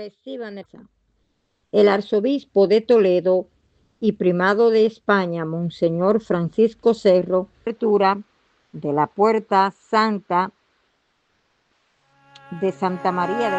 Reciban el arzobispo de Toledo y primado de España, Monseñor Francisco Cerro, apertura de la Puerta Santa de Santa María de